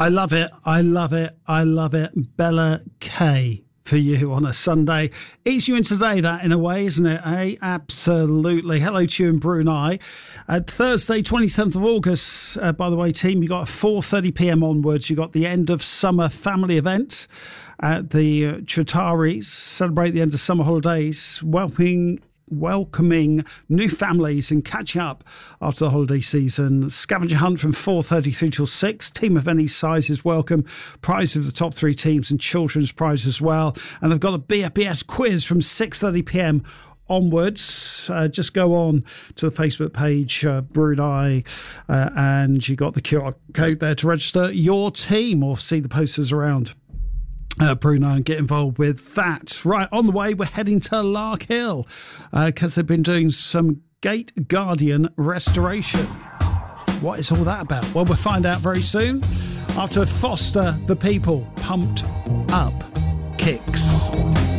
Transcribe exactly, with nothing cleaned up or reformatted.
I love it. I love it. I love it. Bella K for you on a Sunday. Ease you in today, that, in a way, isn't it? Eh? Absolutely. Hello to you in Brunei. Uh, Thursday, twenty-seventh of August, uh, by the way, team, you got four thirty p.m. onwards. You got the end of summer family event at the uh, Chitaris. Celebrate the end of summer holidays. Welcoming welcoming new families and catching up after the holiday season. Scavenger hunt from four thirty through till six. Team of any size is welcome. Prize of the top three teams and children's prize as well. And they've got a B F B S quiz from six thirty p.m. onwards. Uh, just go on to the Facebook page, uh, Brunei, uh, and you got the Q R code there to register your team or see the posters around Uh, Brunei and get involved with that. Right, on the way, we're heading to Lark Hill because uh, they've been doing some Gate Guardian restoration. What is all that about? Well, we'll find out very soon after Foster the People, Pumped Up Kicks.